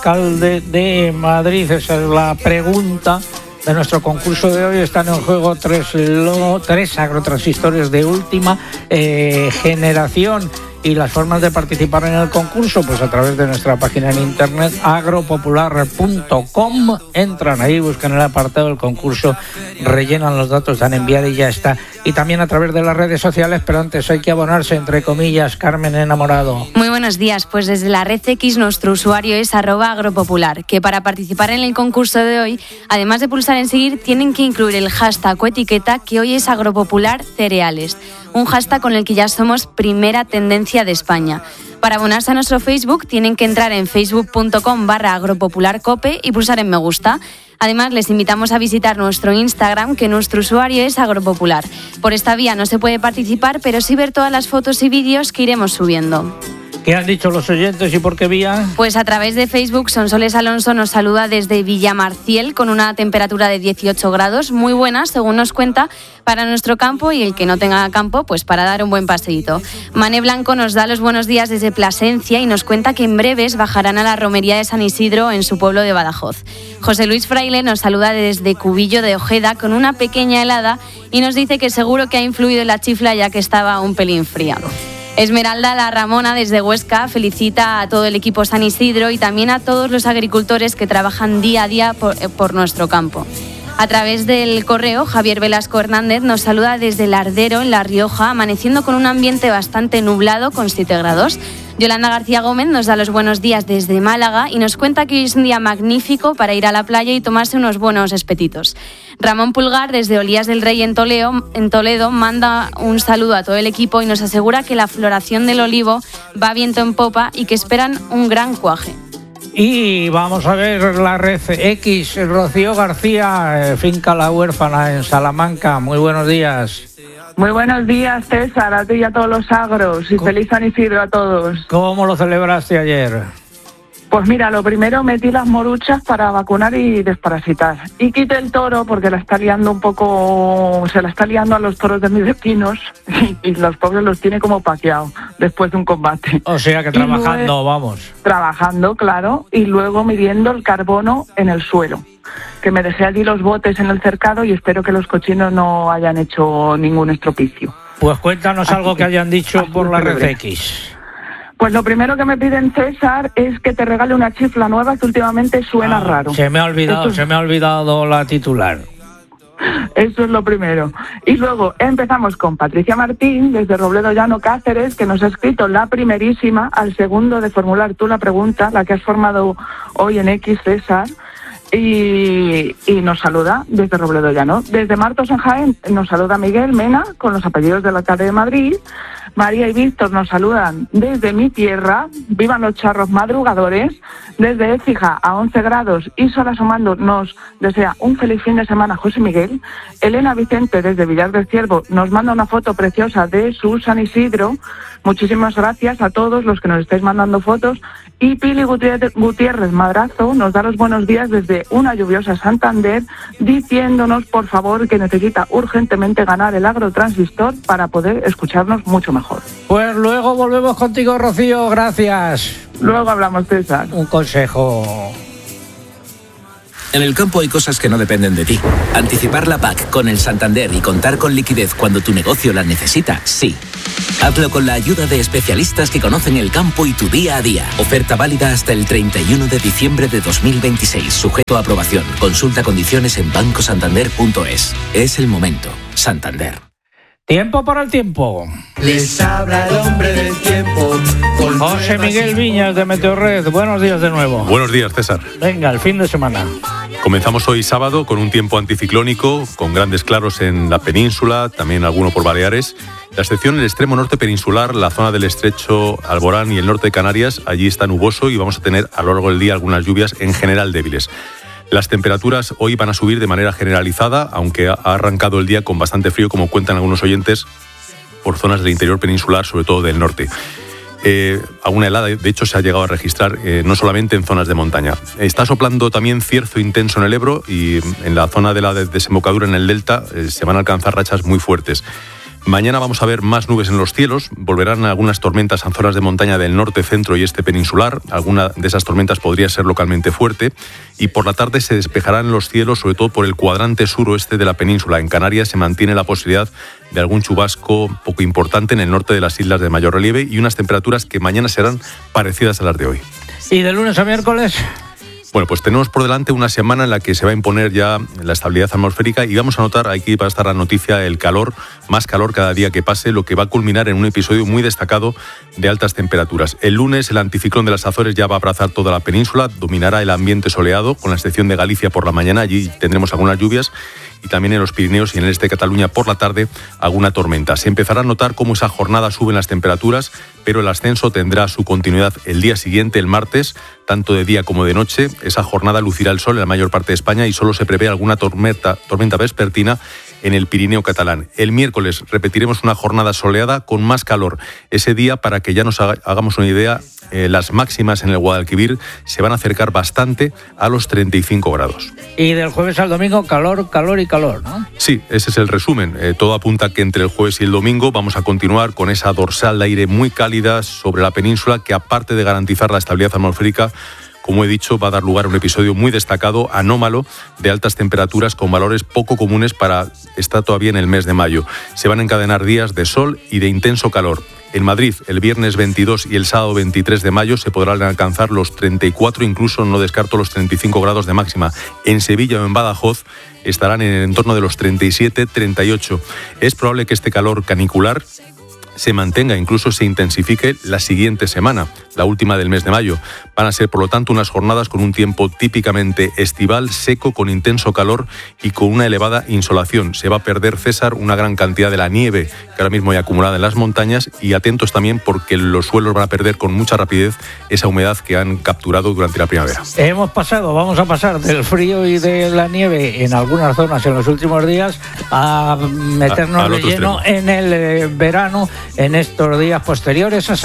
alcalde de Madrid? Esa es la pregunta de nuestro concurso de hoy. Están en juego tres agrotransistores de última generación. Y las formas de participar en el concurso, pues a través de nuestra página en internet agropopular.com. Entran ahí, buscan el apartado del concurso, rellenan los datos, dan enviar y ya está. Y también a través de las redes sociales, pero antes hay que abonarse, entre comillas. Carmen Enamorado. Muy buenos días, pues desde la red X nuestro usuario es @agropopular, que para participar en el concurso de hoy, además de pulsar en seguir, tienen que incluir el hashtag o etiqueta que hoy es agropopular cereales, un hashtag con el que ya somos primera tendencia de España. Para abonarse a nuestro Facebook tienen que entrar en facebook.com/agropopularcope y pulsar en me gusta. Además, les invitamos a visitar nuestro Instagram, que nuestro usuario es agropopular. Por esta vía no se puede participar, pero sí ver todas las fotos y vídeos que iremos subiendo. ¿Qué han dicho los oyentes y por qué vía? Pues a través de Facebook, Sonsoles Alonso nos saluda desde Villamarciel con una temperatura de 18 grados, muy buena, según nos cuenta, para nuestro campo, y el que no tenga campo, pues para dar un buen paseíto. Mane Blanco nos da los buenos días desde Plasencia y nos cuenta que en breves bajarán a la romería de San Isidro en su pueblo de Badajoz. José Luis Fraile nos saluda desde Cubillo de Ojeda con una pequeña helada y nos dice que seguro que ha influido en la chifla ya que estaba un pelín fría. Esmeralda La Ramona desde Huesca felicita a todo el equipo San Isidro y también a todos los agricultores que trabajan día a día por nuestro campo. A través del correo, Javier Velasco Hernández nos saluda desde Lardero, en La Rioja, amaneciendo con un ambiente bastante nublado con 7 grados. Yolanda García Gómez nos da los buenos días desde Málaga y nos cuenta que hoy es un día magnífico para ir a la playa y tomarse unos buenos espetitos. Ramón Pulgar desde Olías del Rey en Toledo manda un saludo a todo el equipo y nos asegura que la floración del olivo va viento en popa y que esperan un gran cuaje. Y vamos a ver la red X. Rocío García, Finca La Huérfana en Salamanca. Muy buenos días. Muy buenos días, César, a ti y a todos los agros, y feliz San Isidro a todos. ¿Cómo lo celebraste ayer? Pues mira, lo primero metí las moruchas para vacunar y desparasitar. Y quité el toro porque la está liando un poco, se la está liando a los toros de mis vecinos y los pobres los tiene como paqueados después de un combate. O sea que trabajando, vamos. Trabajando, claro, y luego midiendo el carbono en el suelo. Que me dejé allí los botes en el cercado y espero que los cochinos no hayan hecho ningún estropicio. Pues cuéntanos algo que hayan dicho por la red X. Pues lo primero que me piden, César, es que te regale una chifla nueva que últimamente suena raro. Se me ha olvidado la titular. Eso es lo primero. Y luego empezamos con Patricia Martín, desde Robledo Llano, Cáceres, que nos ha escrito la primerísima al segundo de formular tú la pregunta, la que has formado hoy en X, César. Y nos saluda desde Robledo Llano. Desde Martos en Jaén nos saluda Miguel Mena con los apellidos del alcalde de Madrid. María y Víctor nos saludan desde mi tierra. Vivan los charros madrugadores. Desde Écija a 11 grados y sol asomando nos desea un feliz fin de semana José Miguel. Elena Vicente desde Villar del Ciervo nos manda una foto preciosa de su San Isidro. Muchísimas gracias a todos los que nos estáis mandando fotos. Y Pili Gutiérrez Madrazo nos da los buenos días desde una lluviosa Santander, diciéndonos, por favor, que necesita urgentemente ganar el agrotransistor para poder escucharnos mucho mejor. Pues luego volvemos contigo, Rocío. Gracias. Luego hablamos, César. Un consejo. En el campo hay cosas que no dependen de ti. Anticipar la PAC con el Santander y contar con liquidez cuando tu negocio la necesita, sí. Hazlo con la ayuda de especialistas que conocen el campo y tu día a día. Oferta válida hasta el 31 de diciembre de 2026. Sujeto a aprobación. Consulta condiciones en bancosantander.es. Es el momento. Santander. Tiempo para el tiempo. Les habla el hombre del tiempo. José Miguel Viñas de Meteorred. Buenos días de nuevo. Buenos días, César. Venga, el fin de semana. Comenzamos hoy sábado con un tiempo anticiclónico, con grandes claros en la península, también alguno por Baleares. La excepción el extremo norte peninsular, la zona del estrecho Alborán y el norte de Canarias, allí está nuboso y vamos a tener a lo largo del día algunas lluvias en general débiles. Las temperaturas hoy van a subir de manera generalizada, aunque ha arrancado el día con bastante frío, como cuentan algunos oyentes, por zonas del interior peninsular, sobre todo del norte. Alguna helada, de hecho, se ha llegado a registrar no solamente en zonas de montaña. Está soplando también cierzo intenso en el Ebro y en la zona de la desembocadura en el delta se van a alcanzar rachas muy fuertes. Mañana vamos a ver más nubes en los cielos, volverán algunas tormentas en zonas de montaña del norte, centro y este peninsular. Alguna de esas tormentas podría ser localmente fuerte y por la tarde se despejarán los cielos, sobre todo por el cuadrante suroeste de la península. En Canarias se mantiene la posibilidad de algún chubasco poco importante en el norte de las islas de mayor relieve y unas temperaturas que mañana serán parecidas a las de hoy. ¿Y de lunes a miércoles? Bueno, pues tenemos por delante una semana en la que se va a imponer ya la estabilidad atmosférica y vamos a notar, aquí va a estar la noticia, el calor, más calor cada día que pase, lo que va a culminar en un episodio muy destacado de altas temperaturas. El lunes el anticiclón de las Azores ya va a abrazar toda la península, dominará el ambiente soleado, con la excepción de Galicia por la mañana, allí tendremos algunas lluvias, y también en los Pirineos y en el este de Cataluña por la tarde alguna tormenta. Se empezará a notar cómo esa jornada suben las temperaturas, pero el ascenso tendrá su continuidad el día siguiente, el martes, tanto de día como de noche. Esa jornada lucirá el sol en la mayor parte de España y solo se prevé alguna tormenta vespertina en el Pirineo catalán. El miércoles repetiremos una jornada soleada con más calor. Ese día, para que ya nos hagamos una idea, las máximas en el Guadalquivir se van a acercar bastante a los 35 grados. Y del jueves al domingo, calor, calor y calor, ¿no? Sí, ese es el resumen. Todo apunta a que entre el jueves y el domingo vamos a continuar con esa dorsal de aire muy cálida sobre la península que, aparte de garantizar la estabilidad atmosférica, como he dicho, va a dar lugar a un episodio muy destacado, anómalo, de altas temperaturas con valores poco comunes para estar todavía en el mes de mayo. Se van a encadenar días de sol y de intenso calor. En Madrid, el viernes 22 y el sábado 23 de mayo se podrán alcanzar los 34, incluso no descarto los 35 grados de máxima. En Sevilla o en Badajoz estarán en el entorno de los 37, 38. Es probable que este calor canicular se mantenga, incluso se intensifique la siguiente semana, la última del mes de mayo. Van a ser, por lo tanto, unas jornadas con un tiempo típicamente estival, seco, con intenso calor y con una elevada insolación. Se va a perder, César, una gran cantidad de la nieve que ahora mismo hay acumulada en las montañas y atentos también porque los suelos van a perder con mucha rapidez esa humedad que han capturado durante la primavera. Vamos a pasar del frío y de la nieve en algunas zonas en los últimos días a meternos de lleno en el verano en estos días posteriores a